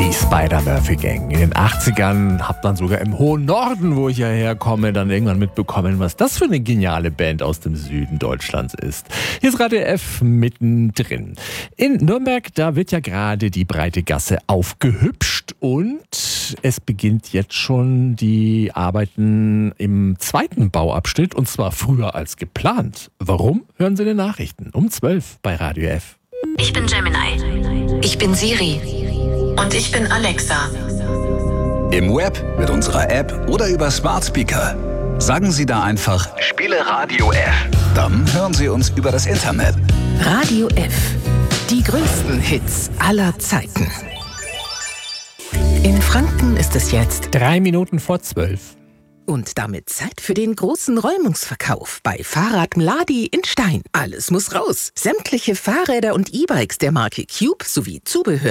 Die Spider-Murphy-Gang. In den 80ern hat man sogar im hohen Norden, wo ich ja herkomme, dann irgendwann mitbekommen, was das für eine geniale Band aus dem Süden Deutschlands ist. Hier ist Radio F mittendrin. In Nürnberg, da wird ja gerade die breite Gasse aufgehübscht und es beginnt jetzt schon die Arbeiten im zweiten Bauabschnitt und zwar früher als geplant. Warum? Hören Sie in den Nachrichten um 12 bei Radio F. Ich bin Gemini. Ich bin Siri. Und ich bin Alexa. Im Web, mit unserer App oder über Smart Speaker. Sagen Sie da einfach, spiele Radio F. Dann hören Sie uns über das Internet. Radio F. Die größten Hits aller Zeiten. In Franken ist es jetzt 3 Minuten vor 12. und damit Zeit für den großen Räumungsverkauf bei Fahrrad Mladi in Stein. Alles muss raus. Sämtliche Fahrräder und E-Bikes der Marke Cube sowie Zubehör